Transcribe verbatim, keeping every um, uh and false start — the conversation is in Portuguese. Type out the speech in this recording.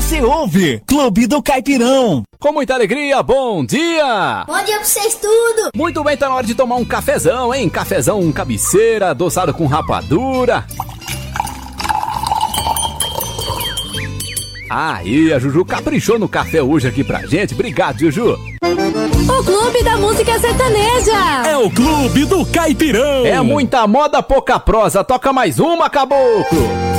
você ouve Clube do Caipirão. Com muita alegria, bom dia! Bom dia pra vocês tudo! Muito bem, tá na hora de tomar um cafezão, hein? Cafezão, um cabeceira, adoçado com rapadura. Aí, a Juju caprichou no café hoje aqui pra gente. Obrigado, Juju. O Clube da Música Sertaneja. É o Clube do Caipirão. É muita moda, pouca prosa. Toca mais uma, caboclo.